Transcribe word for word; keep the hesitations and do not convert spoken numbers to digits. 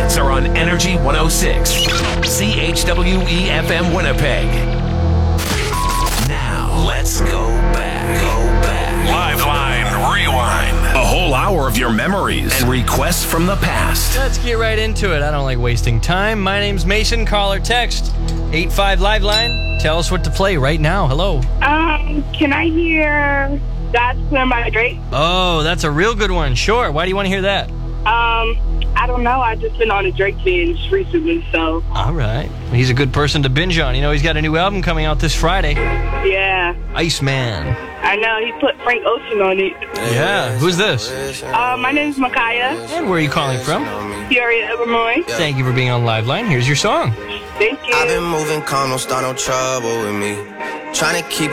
hits are on Energy one oh six. C H W E F M Winnipeg. Now, let's go back. Go back. Liveline Rewind. A whole hour of your memories and requests from the past. Let's get right into it. I don't like wasting time. My name's Mason. Call or text eight five Liveline. Tell us what to play right now. Hello. Um, can I hear God's Plan by Drake? Oh, that's a real good one. Sure. Why do you want to hear that? Um, I don't know. I've just been on a Drake binge recently, so. All right. He's a good person to binge on. You know, he's got a new album coming out this Friday. Yeah. Iceman. I know. He put Frank Ocean on it. Yeah. Who's this? Uh, my name is Micaiah. And where are you calling from? Peoria, Illinois. Thank you for being on Liveline. Here's your song. Thank you. I've been moving calm, don't start no trouble with me. Trying to keep